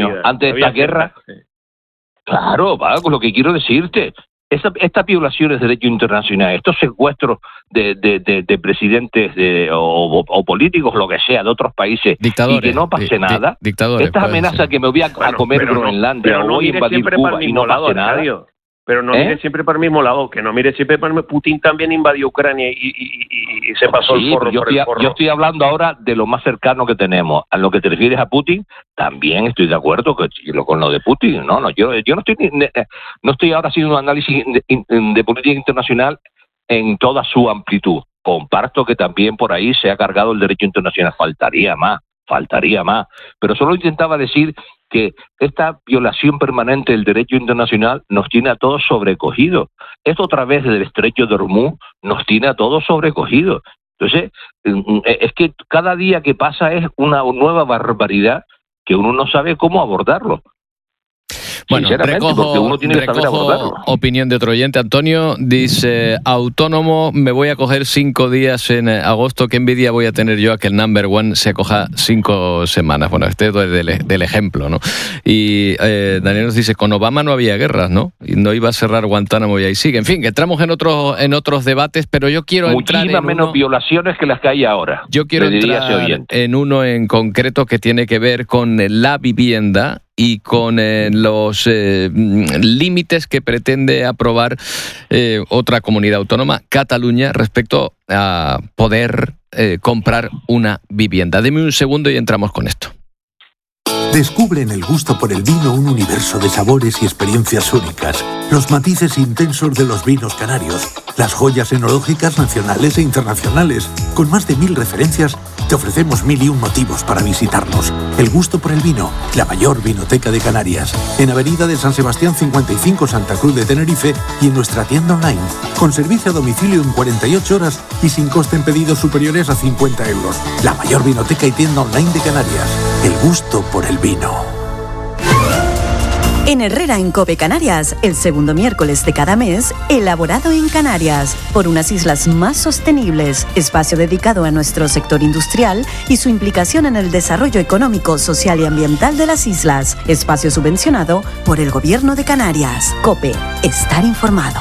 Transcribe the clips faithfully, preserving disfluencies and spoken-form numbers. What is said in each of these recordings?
años antes de esta guerra. Sí. Claro, va, con lo que quiero decirte. Esta, estas violaciones de derecho internacional, estos secuestros de, de, de, de presidentes de, o, o políticos, lo que sea, de otros países, dictadores, y que no pase di, nada, di, estas amenazas ser. que me voy a, bueno, a comer Groenlandia, no, o voy a invadir Cuba y no pase lado, nada. Arcadio. Pero no ¿Eh? mire siempre para el mismo lado, que no mire siempre para el mismo. Putin también invadió Ucrania y, y, y, y se pasó sí, el forro yo por estoy, el forro. Yo estoy hablando ahora de lo más cercano que tenemos. A lo que te refieres a Putin, también estoy de acuerdo que, con lo de Putin. No, no, yo, yo no estoy no estoy ahora haciendo un análisis de, de política internacional en toda su amplitud. Comparto que también por ahí se ha cargado el derecho internacional. Faltaría más, faltaría más. Pero solo intentaba decir que esta violación permanente del derecho internacional nos tiene a todos sobrecogidos. Esto a través del estrecho de Hormuz nos tiene a todos sobrecogidos. Entonces, es que cada día que pasa es una nueva barbaridad que uno no sabe cómo abordarlo. Bueno, recojo, uno tiene que saber abordarlo. Opinión de otro oyente. Antonio dice, autónomo, me voy a coger cinco días en agosto. Qué envidia voy a tener yo a que el number one se acoja cinco semanas. Bueno, este es del, del ejemplo, ¿no? Y eh, Daniel nos dice, con Obama no había guerras, ¿no? Y no iba a cerrar Guantánamo y ahí sigue. En fin, que entramos en otros en otros debates, pero yo quiero Muchísimas entrar en menos uno, violaciones que las que hay ahora. Yo quiero entrar en uno en concreto que tiene que ver con la vivienda y con eh, los eh, límites que pretende aprobar eh, otra comunidad autónoma, Cataluña, respecto a poder eh, comprar una vivienda. Deme un segundo y entramos con esto. Descubre en el gusto por el vino un universo de sabores y experiencias únicas. Los matices intensos de los vinos canarios, las joyas enológicas nacionales e internacionales. Con más de mil referencias, te ofrecemos mil y un motivos para visitarnos. El gusto por el vino, la mayor vinoteca de Canarias. En Avenida de San Sebastián cincuenta y cinco, Santa Cruz de Tenerife, y en nuestra tienda online. Con servicio a domicilio en cuarenta y ocho horas y sin coste en pedidos superiores a cincuenta euros. La mayor vinoteca y tienda online de Canarias. El gusto por el vino. En Herrera en Cope Canarias, el segundo miércoles de cada mes, elaborado en Canarias, por unas islas más sostenibles, espacio dedicado a nuestro sector industrial y su implicación en el desarrollo económico, social y ambiental de las islas, espacio subvencionado por el Gobierno de Canarias. Cope, estar informado.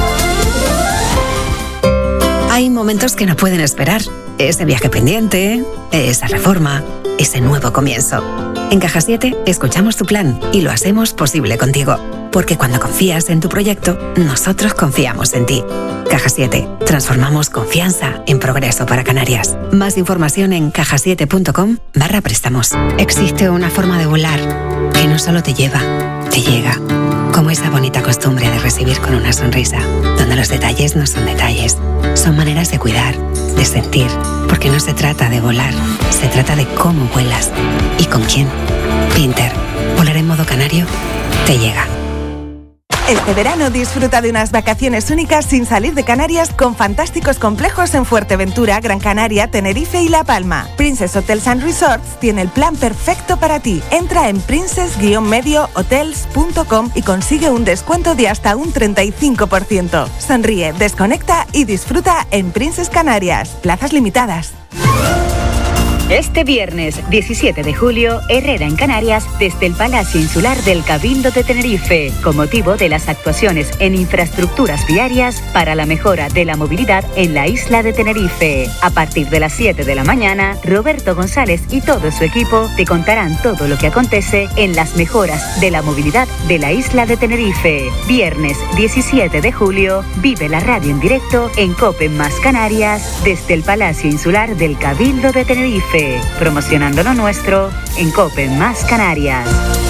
Hay momentos que no pueden esperar. Ese viaje pendiente, esa reforma, ese nuevo comienzo. En Caja siete escuchamos tu plan y lo hacemos posible contigo. Porque cuando confías en tu proyecto, nosotros confiamos en ti. Caja siete. Transformamos confianza en progreso para Canarias. Más información en caja siete punto com barra préstamos. Existe una forma de volar que no solo te lleva, te llega. Como esa bonita costumbre de recibir con una sonrisa, donde los detalles no son detalles, son maneras de cuidar, de sentir, porque no se trata de volar, se trata de cómo vuelas y con quién. Pinter, volar en modo canario, te llega. Este verano disfruta de unas vacaciones únicas sin salir de Canarias con fantásticos complejos en Fuerteventura, Gran Canaria, Tenerife y La Palma. Princess Hotels and Resorts tiene el plan perfecto para ti. Entra en princess medio hotels punto com y consigue un descuento de hasta un treinta y cinco por ciento. Sonríe, desconecta y disfruta en Princess Canarias. Plazas limitadas. Este viernes diecisiete de julio, Herrera en Canarias, desde el Palacio Insular del Cabildo de Tenerife, con motivo de las actuaciones en infraestructuras viarias para la mejora de la movilidad en la isla de Tenerife. A partir de las siete de la mañana, Roberto González y todo su equipo te contarán todo lo que acontece en las mejoras de la movilidad de la isla de Tenerife. Viernes diecisiete de julio, vive la radio en directo en COPE más Canarias, desde el Palacio Insular del Cabildo de Tenerife. Promocionando lo nuestro en COPE más Canarias.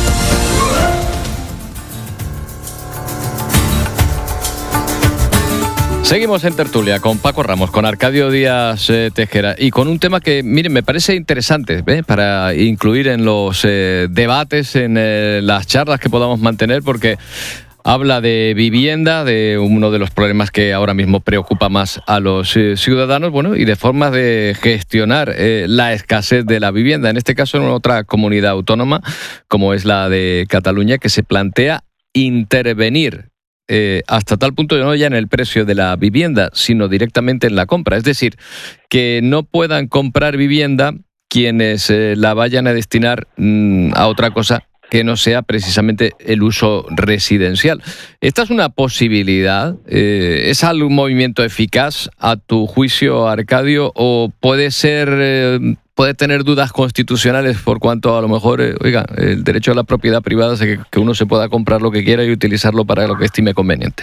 Seguimos en tertulia con Paco Ramos, con Arcadio Díaz eh, Tejera y con un tema que, miren, me parece interesante ¿eh? para incluir en los eh, debates, en eh, las charlas que podamos mantener, porque habla de vivienda, de uno de los problemas que ahora mismo preocupa más a los eh, ciudadanos, bueno, y de formas de gestionar eh, la escasez de la vivienda. En este caso, en otra comunidad autónoma, como es la de Cataluña, que se plantea intervenir eh, hasta tal punto, no ya en el precio de la vivienda, sino directamente en la compra. Es decir, que no puedan comprar vivienda quienes eh, la vayan a destinar mmm, a otra cosa que no sea precisamente el uso residencial. ¿Esta es una posibilidad? Eh, ¿Es algún movimiento eficaz a tu juicio, Arcadio, o puede ser, eh, puede tener dudas constitucionales por cuanto a lo mejor, eh, oiga, el derecho a la propiedad privada es que, que uno se pueda comprar lo que quiera y utilizarlo para lo que estime conveniente?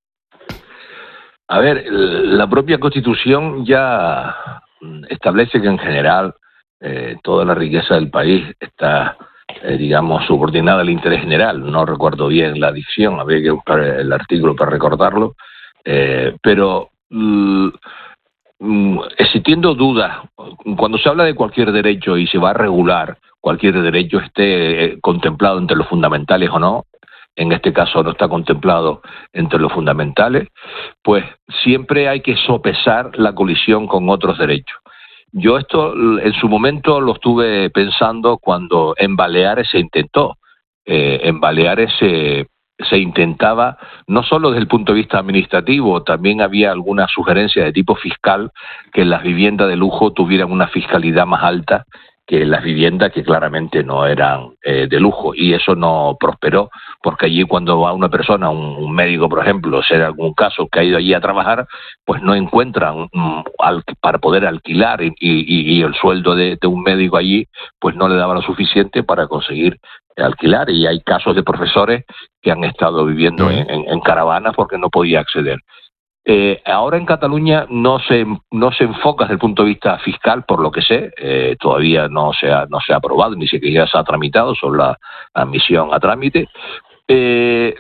A ver, la propia Constitución ya establece que en general eh, toda la riqueza del país está, eh, digamos, subordinada al interés general. No recuerdo bien la dicción, habría que buscar el artículo para recordarlo, eh, pero mm, mm, existiendo dudas, cuando se habla de cualquier derecho y se va a regular cualquier derecho, esté eh, contemplado entre los fundamentales o no, en este caso no está contemplado entre los fundamentales, pues siempre hay que sopesar la colisión con otros derechos. Yo esto en su momento lo estuve pensando cuando en Baleares se intentó. Eh, en Baleares se, se intentaba, no solo desde el punto de vista administrativo, también había alguna sugerencia de tipo fiscal, que las viviendas de lujo tuvieran una fiscalidad más alta que las viviendas que claramente no eran eh, de lujo, y eso no prosperó, porque allí cuando va una persona, un, un médico por ejemplo, ser algún caso que ha ido allí a trabajar, pues no encuentran mm, al, para poder alquilar, y, y, y el sueldo de, de un médico allí pues no le daba lo suficiente para conseguir alquilar, y hay casos de profesores que han estado viviendo en, en, en caravanas porque no podía acceder. Eh, ahora en Cataluña no se no se enfoca desde el punto de vista fiscal, por lo que sé, eh, todavía no se ha no se ha aprobado, ni siquiera se ha tramitado, solo la admisión a trámite. Eh,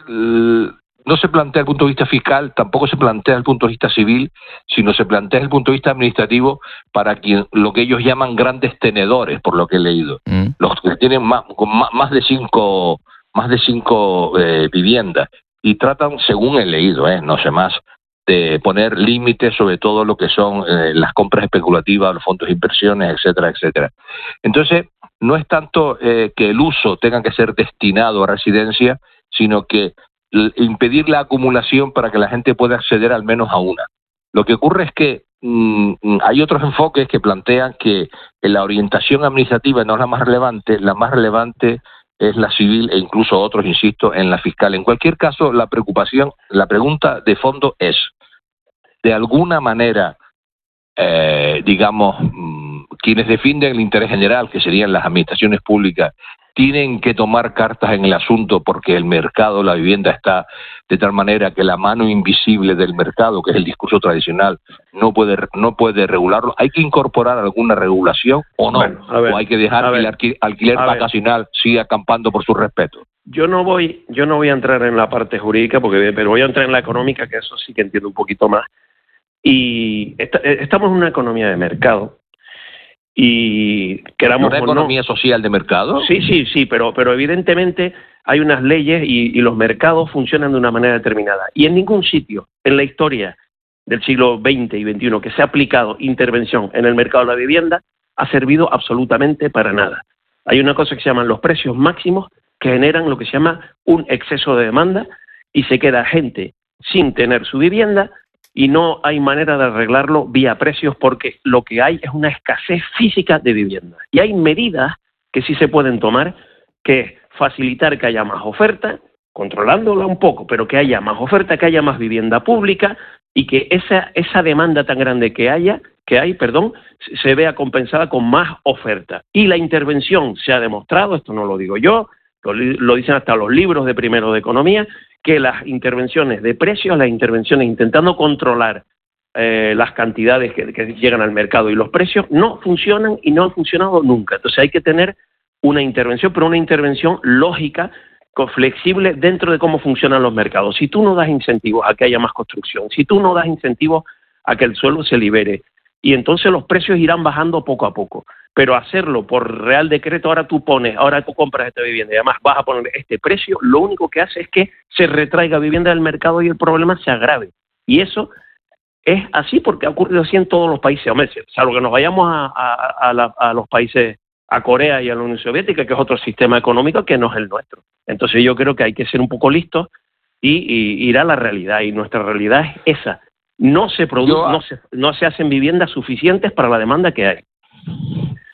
no se plantea desde el punto de vista fiscal, tampoco se plantea desde el punto de vista civil, sino se plantea desde el punto de vista administrativo para quien, lo que ellos llaman grandes tenedores, por lo que he leído, mm. los que tienen más, más de cinco más de cinco eh, viviendas, y tratan, según he leído, eh, no sé más, de poner límites sobre todo lo que son eh, las compras especulativas, los fondos de inversiones, etcétera, etcétera. Entonces, no es tanto eh, que el uso tenga que ser destinado a residencia, sino que l- impedir la acumulación para que la gente pueda acceder al menos a una. Lo que ocurre es que mmm, hay otros enfoques que plantean que la orientación administrativa no es la más relevante, la más relevante es la civil, e incluso otros, insisto, en la fiscal. En cualquier caso, la preocupación, la pregunta de fondo es, de alguna manera, eh, digamos, mmm, quienes defienden el interés general, que serían las administraciones públicas, tienen que tomar cartas en el asunto porque el mercado, la vivienda está de tal manera que la mano invisible del mercado, que es el discurso tradicional, no puede no puede regularlo. ¿Hay que incorporar alguna regulación o no? Bueno, ver, ¿O hay que dejar que el alquiler, alquiler vacacional ver. siga acampando por su respeto? Yo no voy yo no voy a entrar en la parte jurídica, porque pero voy a entrar en la económica, que eso sí que entiendo un poquito más. Y esta, estamos en una economía de mercado. Y queramos ¿Una economía no, social de mercado? Sí, sí, sí, pero, pero evidentemente hay unas leyes y, y los mercados funcionan de una manera determinada. Y en ningún sitio en la historia del siglo veinte y veintiuno que se ha aplicado intervención en el mercado de la vivienda ha servido absolutamente para nada. Hay una cosa que se llaman los precios máximos, que generan lo que se llama un exceso de demanda, y se queda gente sin tener su vivienda, y no hay manera de arreglarlo vía precios, porque lo que hay es una escasez física de vivienda. Y hay medidas que sí se pueden tomar, que es facilitar que haya más oferta, controlándola un poco, pero que haya más oferta, que haya más vivienda pública, y que esa, esa demanda tan grande que haya, que hay, perdón, se vea compensada con más oferta. Y la intervención se ha demostrado, esto no lo digo yo, lo, lo dicen hasta los libros de primero de economía, que las intervenciones de precios, las intervenciones intentando controlar eh, las cantidades que, que llegan al mercado y los precios, no funcionan y no han funcionado nunca. Entonces hay que tener una intervención, pero una intervención lógica, flexible dentro de cómo funcionan los mercados. Si tú no das incentivos a que haya más construcción, si tú no das incentivos a que el suelo se libere, y entonces los precios irán bajando poco a poco. Pero hacerlo por real decreto, ahora tú pones, ahora tú compras esta vivienda y además vas a poner este precio, lo único que hace es que se retraiga vivienda del mercado y el problema se agrave. Y eso es así porque ha ocurrido así en todos los países, hombre, salvo que nos vayamos a, a, a, la, a los países, a Corea y a la Unión Soviética, que es otro sistema económico que no es el nuestro. Entonces yo creo que hay que ser un poco listos y, y ir a la realidad, y nuestra realidad es esa. No se produce, no se, no se hacen viviendas suficientes para la demanda que hay.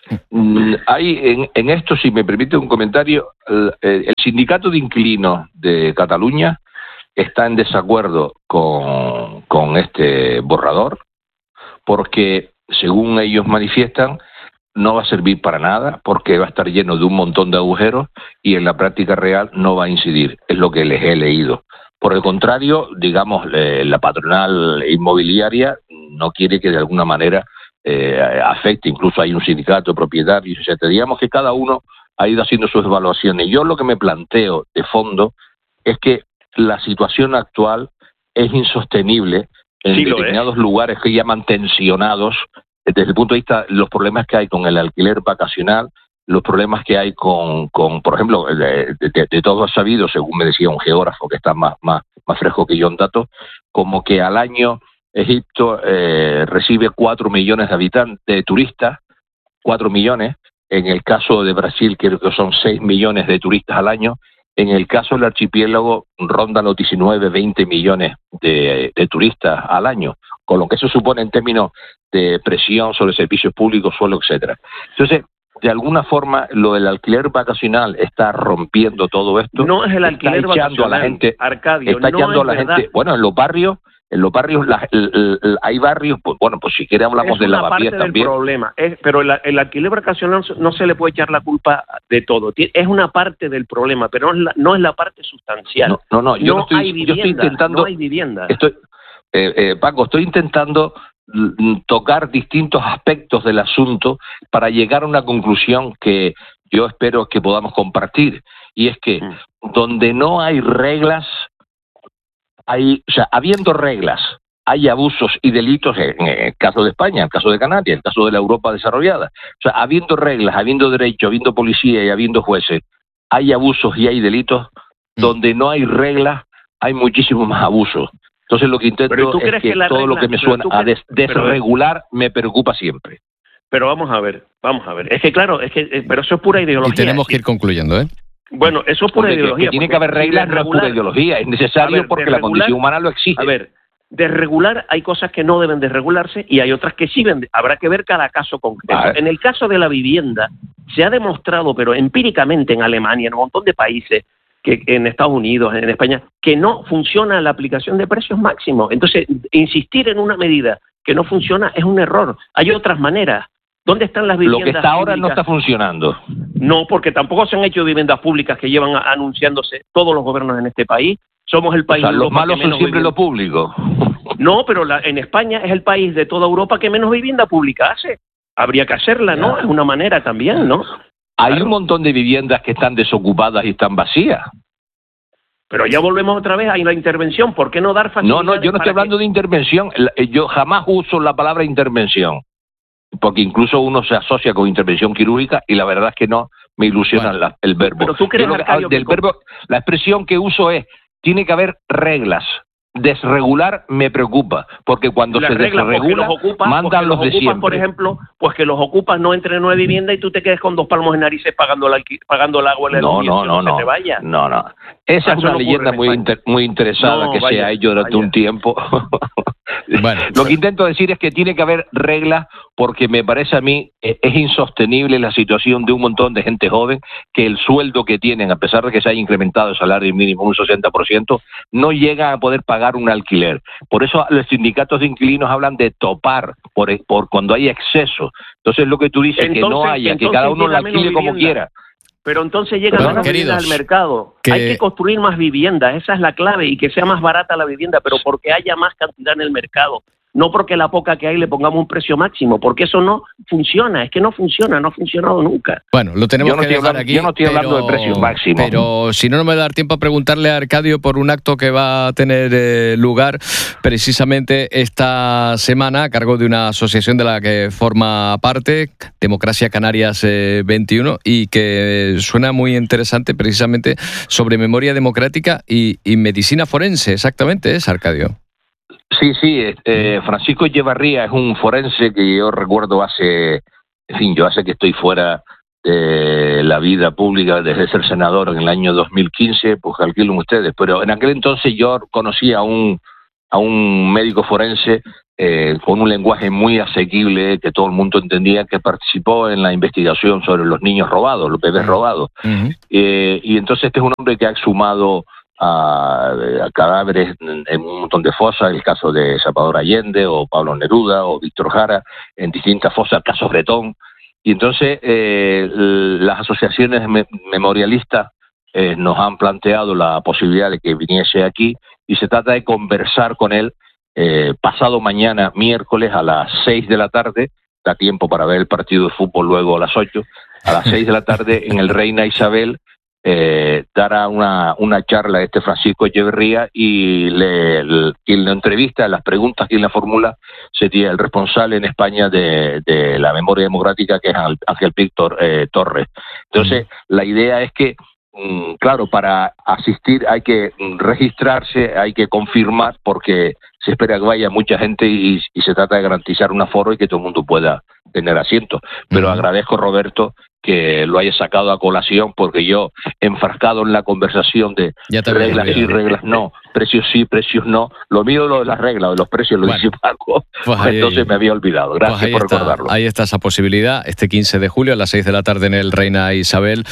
mm, hay en, en esto, si me permite un comentario, el, el sindicato de inquilinos de Cataluña está en desacuerdo con, con este borrador, porque según ellos manifiestan, no va a servir para nada, porque va a estar lleno de un montón de agujeros y en la práctica real no va a incidir, es lo que les he leído. Por el contrario, digamos, eh, la patronal inmobiliaria no quiere que de alguna manera eh, afecte, incluso hay un sindicato de propietarios, etcétera. Digamos que cada uno ha ido haciendo sus evaluaciones. Yo lo que me planteo de fondo es que la situación actual es insostenible en sí determinados lugares que llaman tensionados, desde el punto de vista de los problemas que hay con el alquiler vacacional, los problemas que hay con, con por ejemplo, de, de, de todos sabidos, según me decía un geógrafo que está más, más, más fresco que yo en datos, como que al año Egipto eh, recibe cuatro millones de habitantes, de turistas, cuatro millones, en el caso de Brasil creo que son seis millones de turistas al año, en el caso del archipiélago rondan los diecinueve, veinte millones de, de turistas al año, con lo que eso supone en términos de presión sobre servicios públicos, suelo, etcétera. Entonces, de alguna forma, lo del alquiler vacacional está rompiendo todo esto. No es el alquiler está echando vacacional, a la gente, Arcadio, está no echando a es la verdad. gente, bueno, en los barrios, en los barrios la, el, el, el, hay barrios, pues bueno, pues si quiere hablamos es de una Lavapiés parte también. del problema, es, pero el, el alquiler vacacional no se le puede echar la culpa de todo. Es una parte del problema, pero no es la, no es la parte sustancial. No, no, no yo, no no estoy, hay vivienda, yo estoy intentando, no hay vivienda. Estoy, eh, eh, Paco, estoy intentando tocar distintos aspectos del asunto para llegar a una conclusión que yo espero que podamos compartir, y es que mm. donde no hay reglas, hay, o sea, habiendo reglas, hay abusos y delitos, en el caso de España, en el caso de Canarias, en el caso de la Europa desarrollada. O sea, habiendo reglas, habiendo derechos, habiendo policía y habiendo jueces, hay abusos y hay delitos. Mm. Donde no hay reglas, hay muchísimos más abusos. Entonces lo que intento es que, que todo regla, lo que me suena a des, desregular pero, me preocupa siempre. Pero vamos a ver, vamos a ver. Es que claro, es que pero eso es pura ideología. Y tenemos que ir concluyendo, ¿eh? Bueno, eso es pura porque ideología. Que tiene que haber reglas, no es pura ideología. Es necesario ver, porque la condición humana lo exige. A ver, de regular hay cosas que no deben de regularse y hay otras que sí deben. Habrá que ver cada caso concreto. Vale. En el caso de la vivienda, se ha demostrado, pero empíricamente en Alemania, en un montón de países, que en Estados Unidos, en España, que no funciona la aplicación de precios máximos. Entonces, insistir en una medida que no funciona es un error. Hay otras maneras. ¿Dónde están las viviendas públicas? Lo que hasta ahora públicas? No está funcionando. No, porque tampoco se han hecho viviendas públicas que llevan anunciándose todos los gobiernos en este país. Somos el país... O sea, los malos son siempre vivienda... lo público. No, pero la, en España es el país de toda Europa que menos vivienda pública hace. Habría que hacerla, ¿no? Es una manera también, ¿no? Hay claro. un montón de viviendas que están desocupadas y están vacías. Pero ya volvemos otra vez a la intervención. ¿Por qué no dar facilidades? No, no, yo no estoy hablando que... de intervención. Yo jamás uso la palabra intervención, porque incluso uno se asocia con intervención quirúrgica y la verdad es que no me ilusiona bueno, la, el verbo. Pero tú crees, yo, Arcadio, del que... verbo, la expresión que uso es, tiene que haber reglas. Desregular me preocupa, porque cuando las se reglas, desregula, los ocupas, mandan los, los de ocupas, siempre. Por ejemplo, pues que los ocupas no entren en una vivienda y tú te quedes con dos palmos en narices pagando el, alqui... pagando el agua, el no, no, no, no, que te vaya. no, no. Esa ah, es una leyenda muy inter... muy interesada no, que vaya, se ha hecho durante vaya. un tiempo. Bueno, lo que intento decir es que tiene que haber reglas, porque me parece a mí eh, es insostenible la situación de un montón de gente joven que el sueldo que tienen, a pesar de que se haya incrementado el salario mínimo un sesenta por ciento, no llegan a poder pagar un alquiler. Por eso los sindicatos de inquilinos hablan de topar por, por cuando hay exceso. Entonces lo que tú dices, entonces, que no haya, que cada uno lo alquile como quiera. Pero entonces llegan bueno, más viviendas al mercado. Que... Hay que construir más viviendas, esa es la clave, y que sea más barata la vivienda, pero porque haya más cantidad en el mercado. No porque la poca que hay le pongamos un precio máximo, porque eso no funciona, es que no funciona, no ha funcionado nunca. Bueno, lo tenemos no que dejar hablando, aquí. Yo no estoy pero, hablando de precio máximo. Pero si no, no me da tiempo a preguntarle a Arcadio por un acto que va a tener eh, lugar precisamente esta semana a cargo de una asociación de la que forma parte, Democracia Canarias eh, veintiuno, y que suena muy interesante precisamente sobre memoria democrática y, y medicina forense, exactamente, ¿es, Arcadio? Sí, sí, eh, Francisco Echevarría es un forense que yo recuerdo hace, en fin, yo hace que estoy fuera de la vida pública desde ser senador en el año dos mil quince, pues calculen ustedes, pero en aquel entonces yo conocí a un, a un médico forense eh, con un lenguaje muy asequible que todo el mundo entendía, que participó en la investigación sobre los niños robados, los bebés robados. Uh-huh. Eh, y entonces este es un hombre que ha exhumado a, a cadáveres en, en un montón de fosas, el caso de Salvador Allende o Pablo Neruda o Víctor Jara, en distintas fosas, el caso Bretón. Y entonces eh, las asociaciones me- memorialistas eh, nos han planteado la posibilidad de que viniese aquí, y se trata de conversar con él eh, pasado mañana, miércoles, a las seis de la tarde. Da tiempo para ver el partido de fútbol luego a las ocho. A las seis de la tarde en el Reina Isabel eh, dará una, una charla este Francisco Echeverría, y le, le, quien lo entrevista, las preguntas quien la formula, sería el responsable en España de, de la memoria democrática, que es Ángel Víctor eh, Torres. Entonces, mm. la idea es que, mm, claro, para asistir hay que registrarse, hay que confirmar, porque se espera que vaya mucha gente y, y se trata de garantizar un aforo y que todo el mundo pueda tener asiento. Pero mm. agradezco, Roberto, que lo haya sacado a colación, porque yo, enfrascado en la conversación de reglas sí, reglas no, precios sí, precios no, lo mío lo de las reglas, de los precios lo bueno, dice Paco, pues ahí, entonces me había olvidado. Gracias pues por está, recordarlo. Ahí está esa posibilidad, este quince de julio a las seis de la tarde en el Reina Isabel,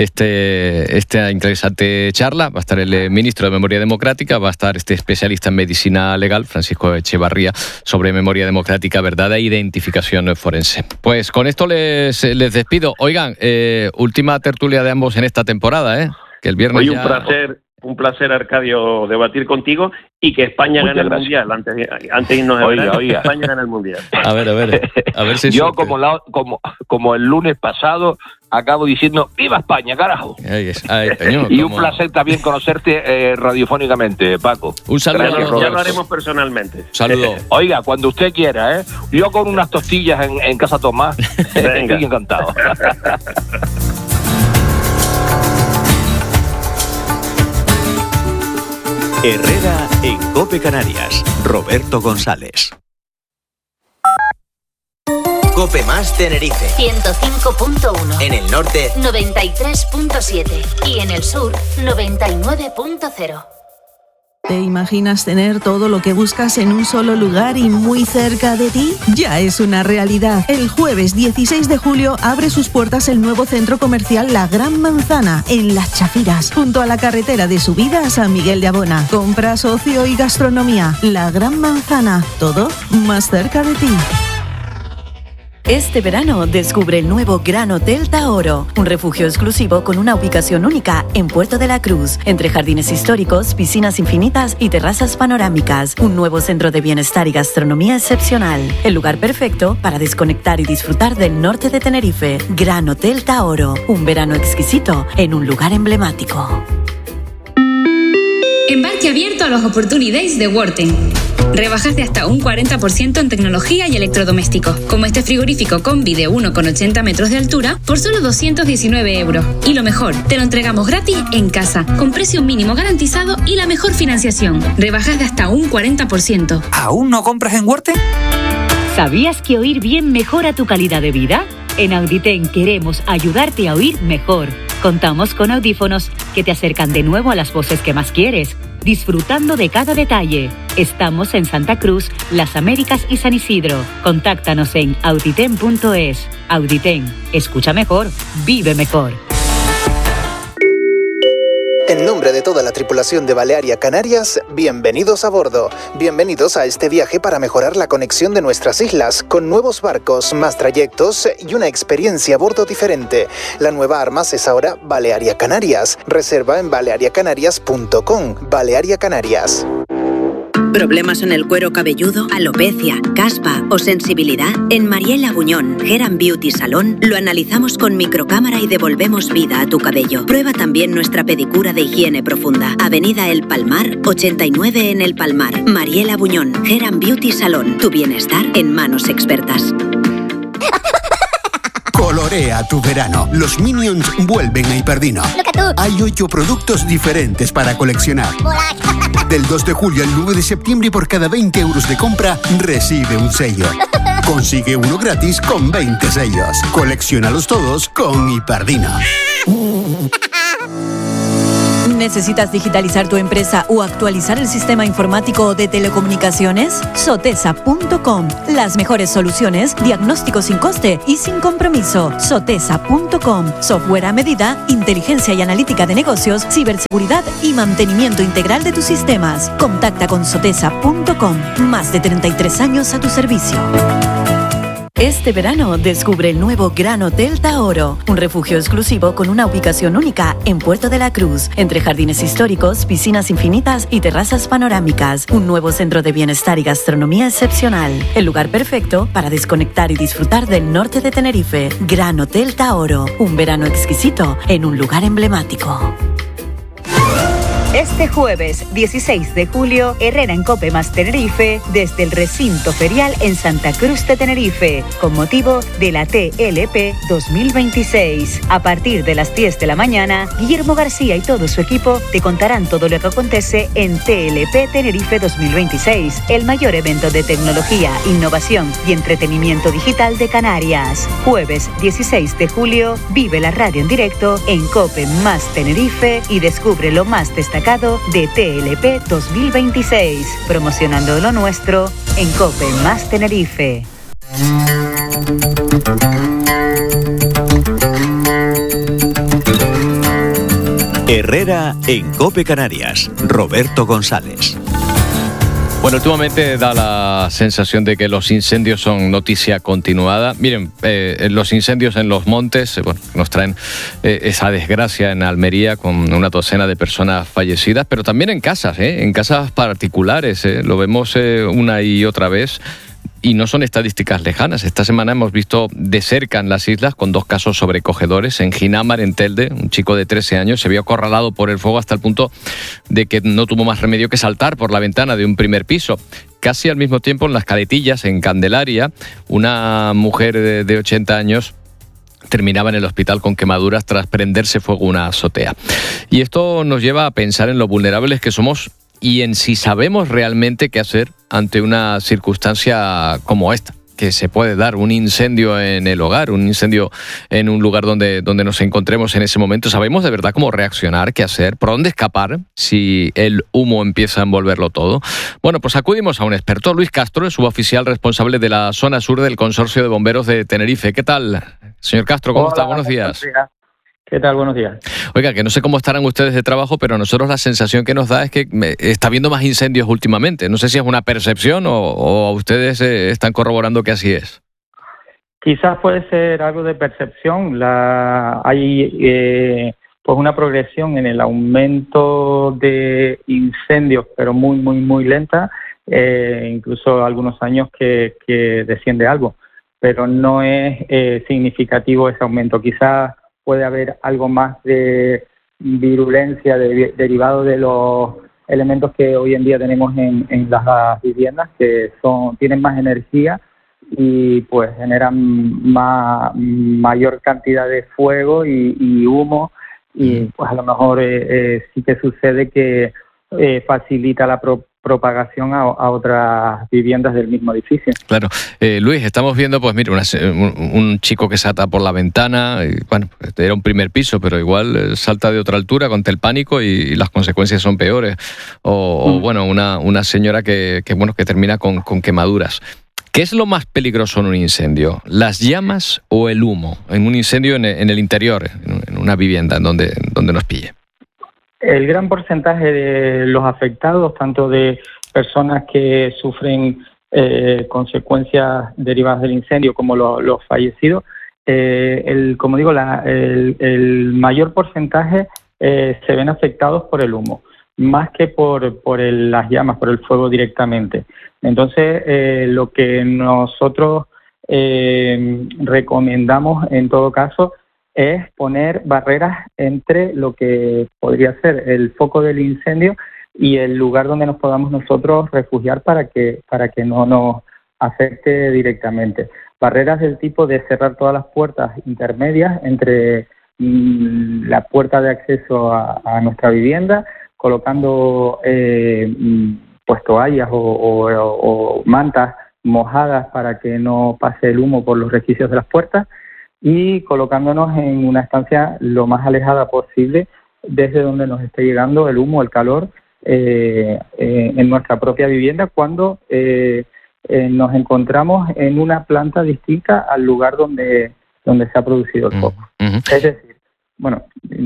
este, esta interesante charla. Va a estar el ministro de Memoria Democrática, va a estar este especialista en medicina legal, Francisco Echevarría, sobre memoria democrática, verdad e identificación forense. Pues con esto les, les despido. Oigan, Eh, última tertulia de ambos en esta temporada, ¿eh? Que el viernes Hoy ya... un placer, un placer, Arcadio, debatir contigo, y que España Muchas gane gracias. el Mundial. Antes, antes de irnos a Oiga, verano, oiga. España gana el Mundial. A ver, a ver, a ver si Yo, como, la, como, como el lunes pasado, acabo diciendo ¡viva España, carajo! Ay, ay, señor, y como... un placer también conocerte eh, radiofónicamente, Paco. Un saludo. Ya, Gracias, lo, ya lo Roberto. haremos personalmente. Saludo. Oiga, cuando usted quiera, ¿eh? Yo con unas tostillas en, en Casa Tomás, estoy encantado. Herrera en COPE Canarias. Roberto González. COPE más Tenerife. ciento cinco punto uno. En el norte, noventa y tres punto siete. Y en el sur, noventa y nueve punto cero. ¿Te imaginas tener todo lo que buscas en un solo lugar y muy cerca de ti? Ya es una realidad. El jueves dieciséis de julio abre sus puertas el nuevo centro comercial La Gran Manzana, en Las Chafiras, junto a la carretera de subida a San Miguel de Abona. Compras, ocio y gastronomía. La Gran Manzana, todo más cerca de ti. Este verano descubre el nuevo Gran Hotel Taoro, un refugio exclusivo con una ubicación única en Puerto de la Cruz, entre jardines históricos, piscinas infinitas y terrazas panorámicas. Un nuevo centro de bienestar y gastronomía excepcional. El lugar perfecto para desconectar y disfrutar del norte de Tenerife. Gran Hotel Taoro, un verano exquisito en un lugar emblemático. Embarque abierto a los Opportunity Days de Worten. Rebajas de hasta un cuarenta por ciento en tecnología y electrodomésticos, como este frigorífico Combi de uno coma ochenta metros de altura por solo doscientos diecinueve euros. Y lo mejor, te lo entregamos gratis en casa, con precio mínimo garantizado y la mejor financiación. Rebajas de hasta un cuarenta por ciento. ¿Aún no compras en Worten? ¿Sabías que oír bien mejora tu calidad de vida? En Auditen queremos ayudarte a oír mejor. Contamos con audífonos que te acercan de nuevo a las voces que más quieres, disfrutando de cada detalle. Estamos en Santa Cruz, Las Américas y San Isidro. Contáctanos en auditen punto es. Auditen, escucha mejor, vive mejor. En nombre de toda la tripulación de Balearia Canarias, bienvenidos a bordo. Bienvenidos a este viaje para mejorar la conexión de nuestras islas, con nuevos barcos, más trayectos y una experiencia a bordo diferente. La nueva Armas es ahora Balearia Canarias. Reserva en balearia canarias punto com. Balearia Canarias. ¿Problemas en el cuero cabelludo, alopecia, caspa o sensibilidad? En Mariela Buñón, Hair and Beauty Salón, lo analizamos con microcámara y devolvemos vida a tu cabello. Prueba también nuestra pedicura de higiene profunda. Avenida El Palmar, ochenta y nueve en El Palmar. Mariela Buñón, Hair and Beauty Salón. Tu bienestar en manos expertas. Colorea tu verano. Los Minions vuelven a Hiperdino. Hay ocho productos diferentes para coleccionar. Del dos de julio al nueve de septiembre, por cada veinte euros de compra, recibe un sello. Consigue uno gratis con veinte sellos. Colecciónalos todos con Hiperdino. ¿Necesitas digitalizar tu empresa o actualizar el sistema informático de telecomunicaciones? Sotesa punto com. Las mejores soluciones, diagnóstico sin coste y sin compromiso. Sotesa punto com. Software a medida, inteligencia y analítica de negocios, ciberseguridad y mantenimiento integral de tus sistemas. Contacta con Sotesa punto com. Más de treinta y tres años a tu servicio. Este verano descubre el nuevo Gran Hotel Taoro, un refugio exclusivo con una ubicación única en Puerto de la Cruz, entre jardines históricos, piscinas infinitas y terrazas panorámicas. Un nuevo centro de bienestar y gastronomía excepcional. El lugar perfecto para desconectar y disfrutar del norte de Tenerife. Gran Hotel Taoro, un verano exquisito en un lugar emblemático. Este jueves dieciséis de julio, Herrera en Cope más Tenerife, desde el recinto ferial en Santa Cruz de Tenerife, con motivo de la T L P dos mil veintiséis. A partir de las diez de la mañana, Guillermo García y todo su equipo te contarán todo lo que acontece en T L P Tenerife dos mil veintiséis, el mayor evento de tecnología, innovación y entretenimiento digital de Canarias. Jueves dieciséis de julio, vive la radio en directo en Cope más Tenerife y descubre lo más destacado de T L P dos mil veintiséis, promocionando lo nuestro en Cope más Tenerife. Herrera en Cope Canarias, Roberto González. Bueno, últimamente da la sensación de que los incendios son noticia continuada. Miren, eh, los incendios en los montes, eh, bueno, nos traen eh, esa desgracia en Almería con una docena de personas fallecidas, pero también en casas, eh, en casas particulares. Eh, lo vemos eh, una y otra vez. Y no son estadísticas lejanas. Esta semana hemos visto de cerca en las islas con dos casos sobrecogedores. En Ginamar, en Telde, un chico de trece años se vio acorralado por el fuego hasta el punto de que no tuvo más remedio que saltar por la ventana de un primer piso. Casi al mismo tiempo en Las Caletillas, en Candelaria, una mujer de, de ochenta años terminaba en el hospital con quemaduras tras prenderse fuego una azotea. Y esto nos lleva a pensar en lo vulnerables que somos y en si sabemos realmente qué hacer ante una circunstancia como esta, que se puede dar un incendio en el hogar, un incendio en un lugar donde, donde nos encontremos en ese momento. ¿Sabemos de verdad cómo reaccionar, qué hacer, por dónde escapar si el humo empieza a envolverlo todo? Bueno, pues acudimos a un experto. Luis Castro es suboficial responsable de la zona sur del Consorcio de Bomberos de Tenerife. ¿Qué tal, señor Castro? ¿Cómo Hola, está? Buenos días. días. ¿Qué tal? Buenos días. Oiga, que no sé cómo estarán ustedes de trabajo, pero a nosotros la sensación que nos da es que está habiendo más incendios últimamente. No sé si es una percepción o, o ustedes eh, están corroborando que así es. Quizás puede ser algo de percepción. La, hay eh, pues una progresión en el aumento de incendios, pero muy, muy, muy lenta. Eh, incluso algunos años que, que desciende algo, pero no es eh, significativo ese aumento. Quizás puede haber algo más de virulencia de, derivado de los elementos que hoy en día tenemos en, en las viviendas, que son tienen más energía y pues generan más, mayor cantidad de fuego y, y humo, y pues a lo mejor eh, eh, sí que sucede que eh, facilita la pro, propagación a, a otras viviendas del mismo edificio. Claro. Eh, Luis, estamos viendo, pues mira, una, un, un chico que salta por la ventana, y, bueno, era un primer piso, pero igual eh, salta de otra altura contra el pánico y, y las consecuencias son peores. O, mm. o bueno, una, una señora que, que, bueno, que termina con, con quemaduras. ¿Qué es lo más peligroso en un incendio? ¿Las llamas o el humo? En un incendio en el, en el interior, en una vivienda, en donde, donde nos pille. El gran porcentaje de los afectados, tanto de personas que sufren eh, consecuencias derivadas del incendio como lo, los fallecidos, eh, el, como digo, la, el, el mayor porcentaje eh, se ven afectados por el humo, más que por, por el, las llamas, por el fuego directamente. Entonces, eh, lo que nosotros eh, recomendamos en todo caso es poner barreras entre lo que podría ser el foco del incendio y el lugar donde nos podamos nosotros refugiar para que para que no nos afecte directamente. Barreras del tipo de cerrar todas las puertas intermedias entre mm, la puerta de acceso a, a nuestra vivienda, colocando eh, pues toallas o, o, o mantas mojadas para que no pase el humo por los resquicios de las puertas, y colocándonos en una estancia lo más alejada posible desde donde nos esté llegando el humo, el calor, eh, eh, en nuestra propia vivienda cuando eh, eh, nos encontramos en una planta distinta al lugar donde, donde se ha producido el foco. Uh-huh. Es decir, bueno...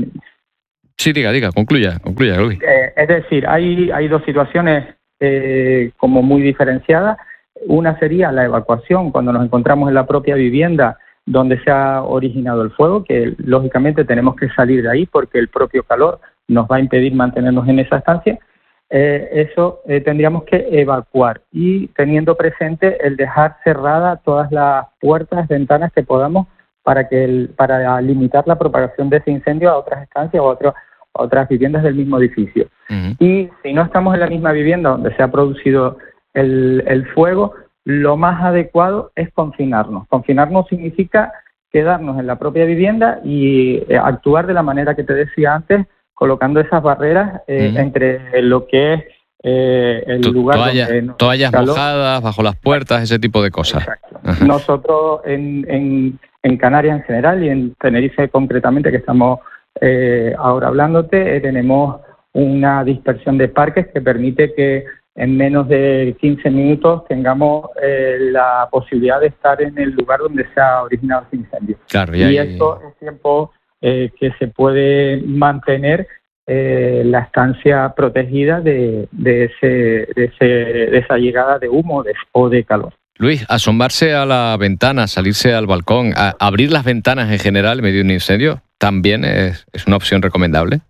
Sí, diga, diga, concluya, concluya, Luis. Eh, es decir, hay, hay dos situaciones eh, como muy diferenciadas. Una sería la evacuación cuando nos encontramos en la propia vivienda donde se ha originado el fuego, que lógicamente tenemos que salir de ahí porque el propio calor nos va a impedir mantenernos en esa estancia. Eh, eso eh, tendríamos que evacuar y teniendo presente el dejar cerradas todas las puertas, ventanas que podamos para que el, para limitar la propagación de ese incendio a otras estancias o a otros otras viviendas del mismo edificio. Uh-huh. Y si no estamos en la misma vivienda donde se ha producido el, el fuego, lo más adecuado es confinarnos. Confinarnos significa quedarnos en la propia vivienda y eh, actuar de la manera que te decía antes, colocando esas barreras eh, uh-huh. entre lo que es eh, el to- lugar toalla, donde nos toallas calor. mojadas bajo las puertas, ese tipo de cosas. Uh-huh. Nosotros en, en, en Canarias en general y en Tenerife concretamente, que estamos Eh, ahora hablándote, eh, tenemos una dispersión de parques que permite que en menos de quince minutos tengamos eh, la posibilidad de estar en el lugar donde se ha originado ese incendio. Claro, y y hay... eso es tiempo eh, que se puede mantener eh, la estancia protegida de, de, ese, de, ese, de esa llegada de humo de, o de calor. Luis, asomarse a la ventana, salirse al balcón, a abrir las ventanas en general en medio de un incendio, ¿también es, es una opción recomendable?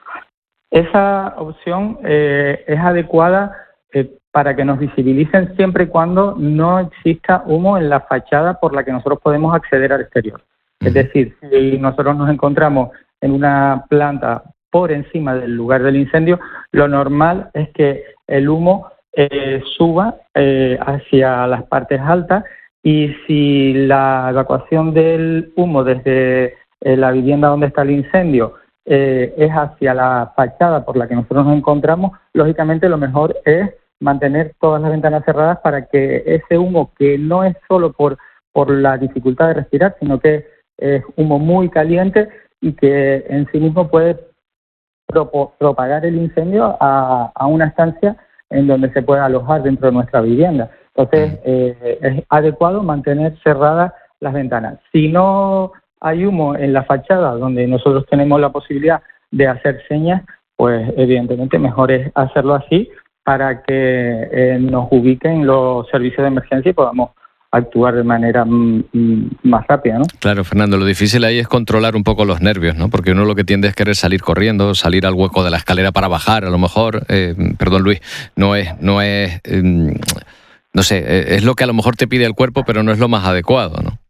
Esa opción eh, es adecuada eh, para que nos visibilicen siempre y cuando no exista humo en la fachada por la que nosotros podemos acceder al exterior. Uh-huh. Es decir, si nosotros nos encontramos en una planta por encima del lugar del incendio, lo normal es que el humo Eh, suba eh, hacia las partes altas y si la evacuación del humo desde eh, la vivienda donde está el incendio eh, es hacia la fachada por la que nosotros nos encontramos, lógicamente lo mejor es mantener todas las ventanas cerradas para que ese humo, que no es solo por, por la dificultad de respirar, sino que es humo muy caliente y que en sí mismo puede propo- propagar el incendio a, a una estancia en donde se pueda alojar dentro de nuestra vivienda. Entonces, eh, es adecuado mantener cerradas las ventanas. Si no hay humo en la fachada, donde nosotros tenemos la posibilidad de hacer señas, pues evidentemente mejor es hacerlo así para que eh, nos ubiquen los servicios de emergencia y podamos actuar de manera mm, más rápida, ¿no? Claro, Fernando, lo difícil ahí es controlar un poco los nervios, ¿no? Porque uno lo que tiende es querer salir corriendo, salir al hueco de la escalera para bajar, a lo mejor, eh, perdón Luis, no es, no es, eh, no sé, es lo que a lo mejor te pide el cuerpo, pero no es lo más adecuado, ¿no?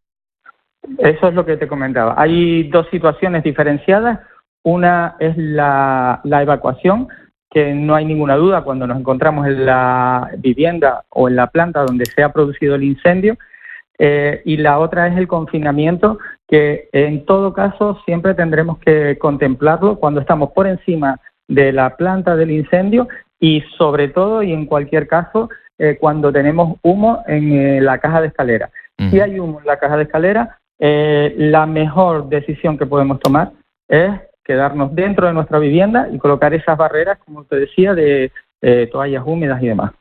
Eso es lo que te comentaba. Hay dos situaciones diferenciadas. Una es la, la evacuación, que no hay ninguna duda cuando nos encontramos en la vivienda o en la planta donde se ha producido el incendio, eh, y la otra es el confinamiento, que en todo caso siempre tendremos que contemplarlo cuando estamos por encima de la planta del incendio y sobre todo y en cualquier caso eh, cuando tenemos humo en eh, la caja de escalera. Uh-huh. Si hay humo en la caja de escalera, eh, la mejor decisión que podemos tomar es quedarnos dentro de nuestra vivienda y colocar esas barreras, como te decía, de eh, toallas húmedas y demás.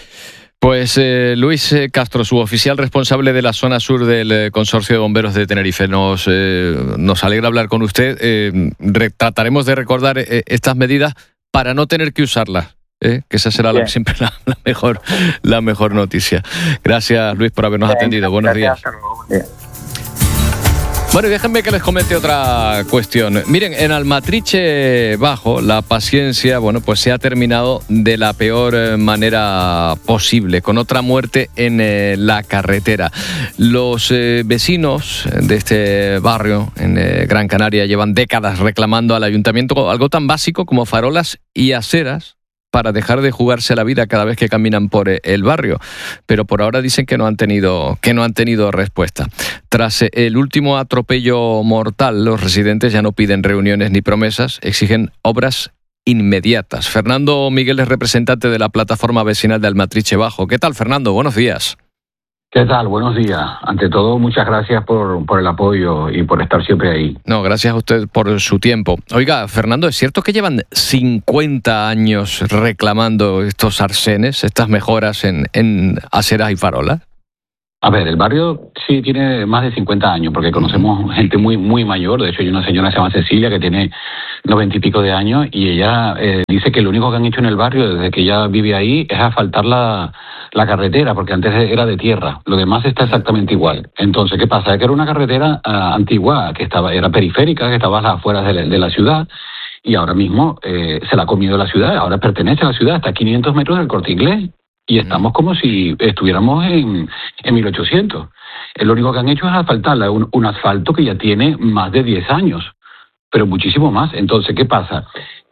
Pues eh, Luis Castro, suboficial responsable de la zona sur del eh, Consorcio de Bomberos de Tenerife, nos, eh, nos alegra hablar con usted. Eh, re- trataremos de recordar eh, estas medidas para no tener que usarlas, ¿eh? Que esa será la, siempre la, la, mejor, la mejor noticia. Gracias, Luis, por habernos Bien, atendido. Buenos días. días. Bueno, y déjenme que les comente otra cuestión. Miren, en Almatriche Bajo, la paciencia, bueno, pues se ha terminado de la peor manera posible, con otra muerte en eh, la carretera. Los eh, vecinos de este barrio, en eh, Gran Canaria, llevan décadas reclamando al ayuntamiento algo tan básico como farolas y aceras para dejar de jugarse la vida cada vez que caminan por el barrio, pero por ahora dicen que no han tenido que no han tenido respuesta. Tras el último atropello mortal, los residentes ya no piden reuniones ni promesas, exigen obras inmediatas. Fernando Miguel es representante de la plataforma vecinal de Almatriche Bajo. ¿Qué tal, Fernando? Buenos días. ¿Qué tal? Buenos días. Ante todo, muchas gracias por, por el apoyo y por estar siempre ahí. No, gracias a usted por su tiempo. Oiga, Fernando, ¿es cierto que llevan cincuenta años reclamando estos arsenes, estas mejoras en, en aceras y farolas? A ver, el barrio sí tiene más de cincuenta años, porque conocemos gente muy muy mayor. De hecho, hay una señora que se llama Cecilia, que tiene noventa y pico de años, y ella eh, dice que lo único que han hecho en el barrio, desde que ella vive ahí, es asfaltar la, la carretera, porque antes era de tierra. Lo demás está exactamente igual. Entonces, ¿qué pasa? Es que era una carretera uh, antigua, que estaba era periférica, que estaba a las afueras de la, de la ciudad, y ahora mismo eh, se la ha comido la ciudad. Ahora pertenece a la ciudad, está a quinientos metros del Corte Inglés. Y estamos como si estuviéramos en, en mil ochocientos. Lo único que han hecho es asfaltarla, un, un asfalto que ya tiene más de diez años, pero muchísimo más. Entonces, ¿qué pasa?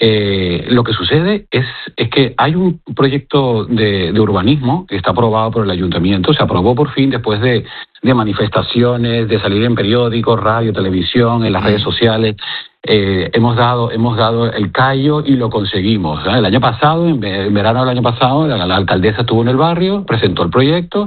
Eh, lo que sucede es, es que hay un proyecto de, de urbanismo que está aprobado por el ayuntamiento. Se aprobó por fin después de, de manifestaciones, de salir en periódicos, radio, televisión, en las redes sociales. Eh, hemos dado hemos dado el callo y lo conseguimos, ¿eh? El año pasado, en, en verano del año pasado, la, la alcaldesa estuvo en el barrio, presentó el proyecto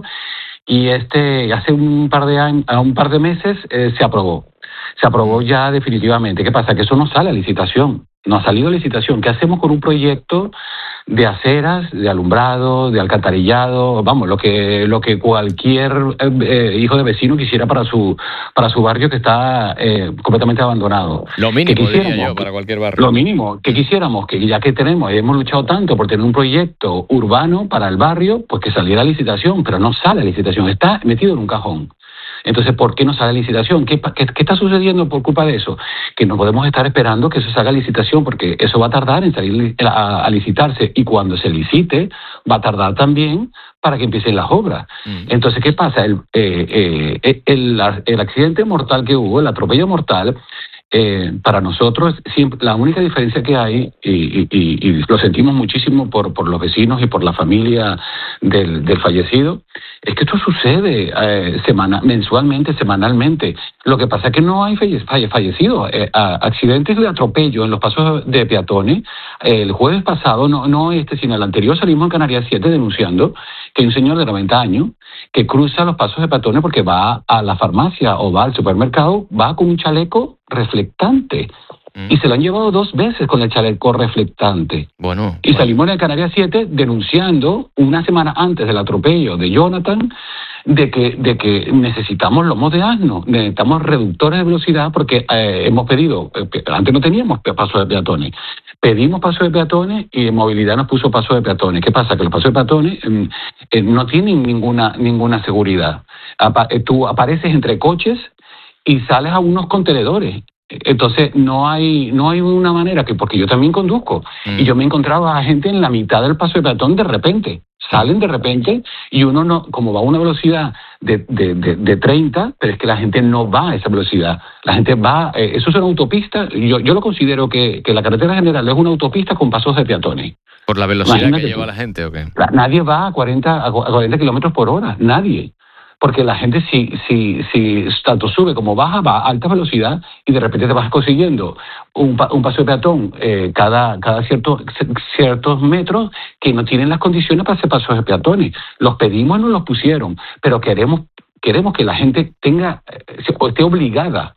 y este hace un par de años, un par de meses eh, se aprobó. Se aprobó ya definitivamente. ¿Qué pasa? Que eso no sale a licitación. No ha salido a licitación. ¿Qué hacemos con un proyecto de aceras, de alumbrado, de alcantarillado? Vamos, lo que lo que cualquier eh, hijo de vecino quisiera para su para su barrio, que está eh, completamente abandonado. Lo mínimo, diría yo, para cualquier barrio. Lo mínimo, que quisiéramos, que ya que tenemos, y hemos luchado tanto por tener un proyecto urbano para el barrio, pues que saliera a licitación, pero no sale a licitación, está metido en un cajón. Entonces, ¿por qué no sale a licitación? ¿Qué, qué, ¿Qué está sucediendo por culpa de eso? Que no podemos estar esperando que eso salga a licitación, porque eso va a tardar en salir a, a licitarse, y cuando se licite va a tardar también para que empiecen las obras. Mm. Entonces, ¿qué pasa? El, eh, eh, el, el accidente mortal que hubo, el atropello mortal, Eh, para nosotros siempre, la única diferencia que hay, y, y, y, y lo sentimos muchísimo por, por los vecinos y por la familia del, del fallecido, es que esto sucede eh, semana, mensualmente, semanalmente. Lo que pasa es que no hay falle, falle, fallecidos. Eh, accidentes de atropello en los pasos de peatones. Eh, el jueves pasado, no, no este, sino el anterior, salimos en Canarias siete denunciando que hay un señor de noventa años que cruza los pasos de peatones porque va a la farmacia o va al supermercado, va con un chaleco reflectante. Mm. Y se lo han llevado dos veces con el chaleco reflectante. Bueno. Y bueno. Salimos en Canarias siete denunciando una semana antes del atropello de Jonathan de que, de que necesitamos lomos de asno, necesitamos reductores de velocidad, porque eh, hemos pedido, eh, antes no teníamos pasos de peatones, pedimos pasos de peatones y movilidad nos puso pasos de peatones. ¿Qué pasa? Que los pasos de peatones eh, eh, no tienen ninguna, ninguna seguridad. Apa- eh, tú apareces entre coches y sales a unos contenedores. Entonces no hay no hay una manera, que porque yo también conduzco, mm. y yo me encontraba a gente en la mitad del paso de peatón de repente. Salen de repente y uno no, como va a una velocidad de, de, de, de treinta, pero es que la gente no va a esa velocidad. La gente va, eh, eso es una autopista. Yo, yo lo considero que, que la carretera general es una autopista con pasos de peatones. ¿Por la velocidad Imagínate que lleva tú. la gente o qué? Nadie va a cuarenta, a cuarenta kilómetros por hora, nadie. Porque la gente, si, si, si tanto sube como baja, va a alta velocidad y de repente te vas consiguiendo un, un paso de peatón eh, cada, cada cierto, ciertos metros que no tienen las condiciones para hacer pasos de peatones. Los pedimos y nos los pusieron, pero queremos, queremos que la gente tenga, o esté obligada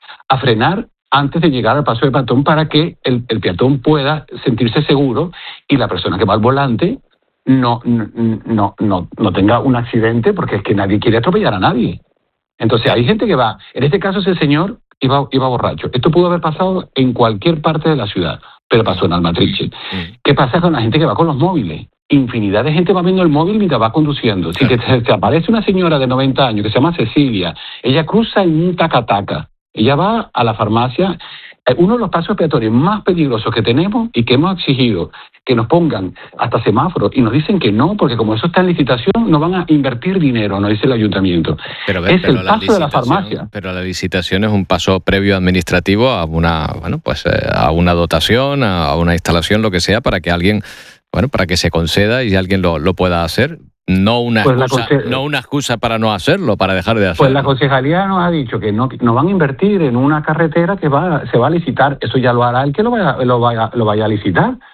a frenar antes de llegar al paso de peatón para que el, el peatón pueda sentirse seguro y la persona que va al volante No, no, no, no tenga un accidente, porque es que nadie quiere atropellar a nadie. Entonces hay gente que va, en este caso ese señor iba, iba borracho. Esto pudo haber pasado en cualquier parte de la ciudad, pero pasó en Almatriche. ¿Qué pasa con la gente que va con los móviles? Infinidad de gente va viendo el móvil mientras va conduciendo. Si te, te aparece una señora de noventa años que se llama Cecilia, ella cruza en un taca-taca, ella va a la farmacia. Uno de los pasos peatones más peligrosos que tenemos y que hemos exigido que nos pongan hasta semáforos, y nos dicen que no, porque como eso está en licitación, no van a invertir dinero, nos dice el ayuntamiento. Pero, ves, es pero el paso de la farmacia. Pero la licitación es un paso previo administrativo a una, bueno, pues eh, a una dotación, a una instalación, lo que sea, para que alguien, bueno, para que se conceda y alguien lo, lo pueda hacer. No una, pues excusa, conse- no una excusa para no hacerlo, para dejar de hacerlo. Pues la concejalía nos ha dicho que no, no van a invertir en una carretera que va se va a licitar. Eso ya lo hará el que lo vaya, lo vaya, lo vaya a licitar.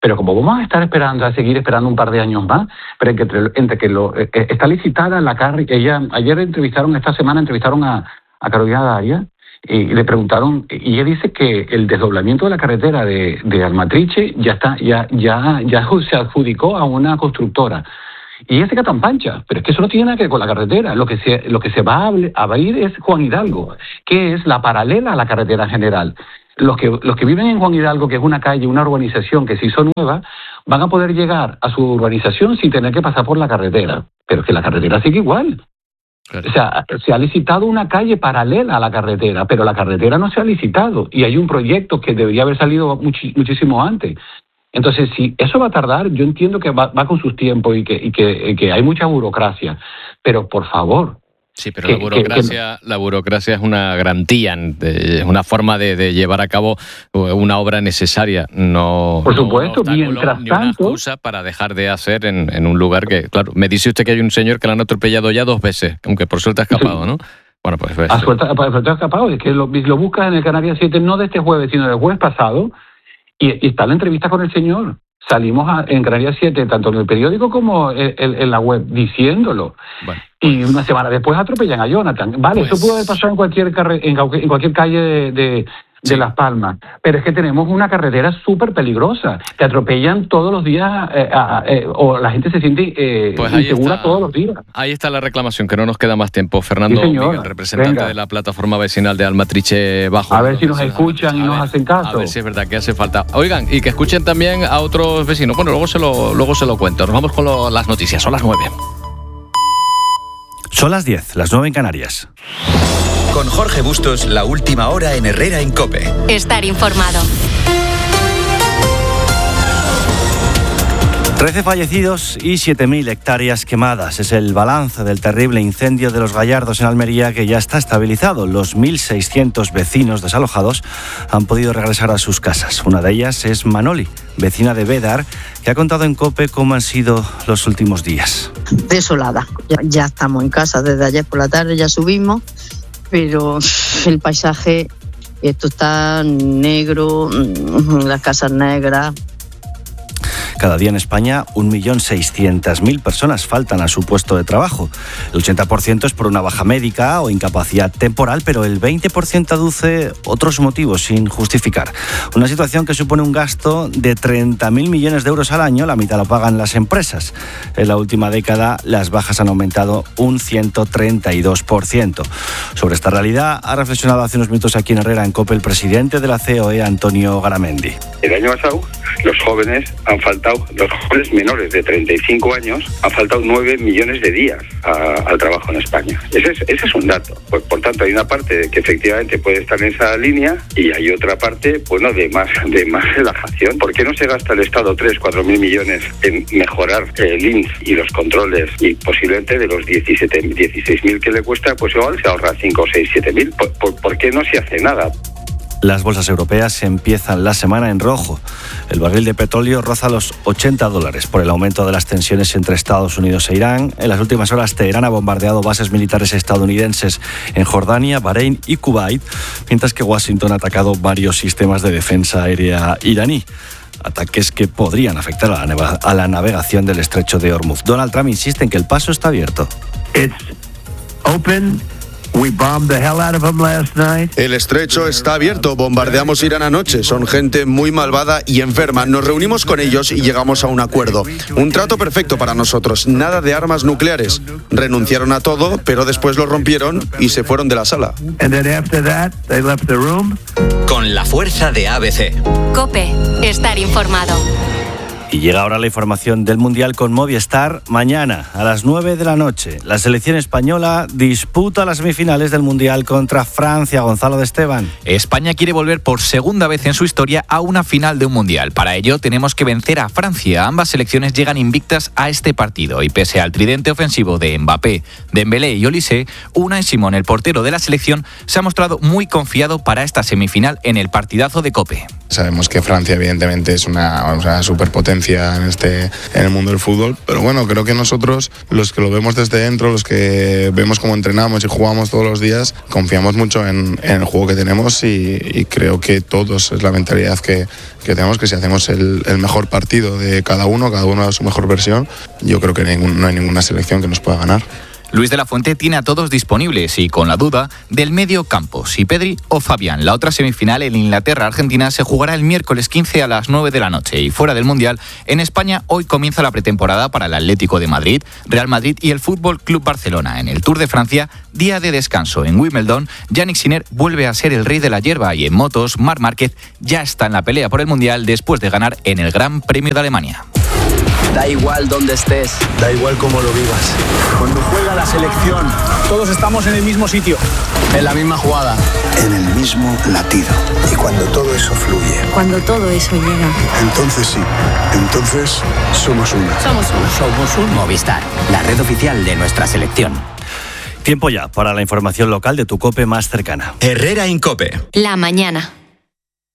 Pero como vamos a estar esperando, a seguir esperando un par de años más, pero entre, entre que lo, eh, está licitada la carrera, ella ayer entrevistaron, esta semana entrevistaron a, a Carolina Daria, y le preguntaron, y ella dice que el desdoblamiento de la carretera de, de Almatriche ya está, ya, ya, ya se adjudicó a una constructora. Y ella se queda tan pancha, pero es que eso no tiene nada que ver con la carretera. Lo que se, lo que se va a abrir es Juan Hidalgo, que es la paralela a la carretera general. Los que, los que viven en Juan Hidalgo, que es una calle, una urbanización que se hizo nueva, van a poder llegar a su urbanización sin tener que pasar por la carretera. Pero es que la carretera sigue igual. Claro. O sea, se ha licitado una calle paralela a la carretera, pero la carretera no se ha licitado. Y hay un proyecto que debería haber salido much- muchísimo antes. Entonces, si eso va a tardar, yo entiendo que va, va con sus tiempos y que, y, que, y que hay mucha burocracia. Pero, por favor... Sí, pero que, la burocracia, que, que... la burocracia es una garantía, es una forma de, de llevar a cabo una obra necesaria, no, por supuesto, no un mientras ni tanto, una excusa para dejar de hacer en, en un lugar que, claro, me dice usted que hay un señor que lo han atropellado ya dos veces, aunque por suerte ha escapado, ¿no? Bueno, pues... pues a suerte, por suerte ha escapado, es que lo, lo buscas en el Canarias siete, no de este jueves, sino del jueves pasado, y, y está la entrevista con el señor. Salimos a, en Canarias siete, tanto en el periódico como en, en, en la web, diciéndolo. Bueno, pues, y una semana después atropellan a Jonathan. Vale, pues, eso pudo haber pasado en cualquier, carre, en, en cualquier calle de, de, sí. de Las Palmas. Pero es que tenemos una carretera súper peligrosa. Te atropellan todos los días, eh, a, eh, o la gente se siente eh, pues insegura está, todos los días. Ahí está la reclamación, que no nos queda más tiempo. Fernando sí, Miguel, representante Venga. de la plataforma vecinal de Almatriche Bajo. A ver si nos escuchan y a nos ver, hacen caso. A ver si es verdad que hace falta. Oigan, y que escuchen también a otros vecinos. Bueno, luego se lo, luego se lo cuento. Nos vamos con lo, las noticias. Son las nueve. Son las diez, las nueve en Canarias. Con Jorge Bustos, la última hora en Herrera en COPE. Estar informado. trece fallecidos y siete mil hectáreas quemadas. Es el balance del terrible incendio de Los Gallardos en Almería, que ya está estabilizado. Los mil seiscientos vecinos desalojados han podido regresar a sus casas. Una de ellas es Manoli, vecina de Bédar, que ha contado en COPE cómo han sido los últimos días. Desolada. Ya, ya estamos en casa desde ayer por la tarde, ya subimos, pero el paisaje, esto está negro, las casas negras. Cada día en España, un millón seiscientas mil personas faltan a su puesto de trabajo. El ochenta por ciento es por una baja médica o incapacidad temporal, pero el veinte por ciento aduce otros motivos sin justificar. Una situación que supone un gasto de treinta mil millones de euros al año, la mitad lo pagan las empresas. En la última década, las bajas han aumentado un ciento treinta y dos por ciento. Sobre esta realidad ha reflexionado hace unos minutos aquí en Herrera en COPE el presidente de la C O E, Antonio Garamendi. El año pasado, los jóvenes han faltado, los jóvenes menores de treinta y cinco años, han faltado nueve millones de días a, al trabajo en España. Ese es, ese es un dato. Pues, por tanto, hay una parte que efectivamente puede estar en esa línea y hay otra parte, bueno, de más de más relajación. ¿Por qué no se gasta el Estado tres, cuatro mil millones en mejorar el I N S y los controles y posiblemente de los diecisiete, dieciséis mil que le cuesta, pues igual se ahorra cinco, seis, siete mil? ¿Por, por, ¿Por qué no se hace nada? Las bolsas europeas empiezan la semana en rojo. El barril de petróleo roza los ochenta dólares por el aumento de las tensiones entre Estados Unidos e Irán. En las últimas horas, Teherán ha bombardeado bases militares estadounidenses en Jordania, Bahrein y Kuwait, mientras que Washington ha atacado varios sistemas de defensa aérea iraní. Ataques que podrían afectar a la, navega- a la navegación del estrecho de Hormuz. Donald Trump insiste en que el paso está abierto. It's open. We bombed the hell out of them last night. El estrecho está abierto, bombardeamos Irán anoche, son gente muy malvada y enferma. Nos reunimos con ellos y llegamos a un acuerdo. Un trato perfecto para nosotros, nada de armas nucleares. Renunciaron a todo, pero después lo rompieron y se fueron de la sala. And then after that, they left the room. Con la fuerza de A B C. COPE, estar informado. Y llega ahora la información del Mundial con Movistar. Mañana a las nueve de la noche, la selección española disputa las semifinales del Mundial contra Francia. Gonzalo de Esteban. España quiere volver por segunda vez en su historia a una final de un Mundial. Para ello tenemos que vencer a Francia. Ambas selecciones llegan invictas a este partido y pese al tridente ofensivo de Mbappé, Dembélé y Olise, Unai Simón, el portero de la selección, se ha mostrado muy confiado para esta semifinal en el partidazo de COPE. Sabemos que Francia evidentemente es una, una superpotencia en, este, en el mundo del fútbol, pero bueno, creo que nosotros, los que lo vemos desde dentro, los que vemos cómo entrenamos y jugamos todos los días, confiamos mucho en, en el juego que tenemos y, y creo que todos es la mentalidad que, que tenemos, que si hacemos el, el mejor partido de cada uno, cada uno a su mejor versión, yo creo que ningún, no hay ninguna selección que nos pueda ganar. Luis de la Fuente tiene a todos disponibles y con la duda del medio campo, si Pedri o Fabián. La otra semifinal en Inglaterra-Argentina se jugará el miércoles quince a las nueve de la noche. Y fuera del Mundial, en España hoy comienza la pretemporada para el Atlético de Madrid, Real Madrid y el Fútbol Club Barcelona. En el Tour de Francia, día de descanso en Wimbledon, Yannick Sinner vuelve a ser el rey de la hierba y en motos, Marc Márquez ya está en la pelea por el Mundial después de ganar en el Gran Premio de Alemania. Da igual dónde estés, da igual cómo lo vivas. Cuando juega la selección, todos estamos en el mismo sitio, en la misma jugada, en el mismo latido. Y cuando todo eso fluye, cuando todo eso llega, entonces sí, entonces somos uno. Somos uno. Somos un Movistar, la red oficial de nuestra selección. Tiempo ya para la información local de tu COPE más cercana. Herrera Incope. La mañana.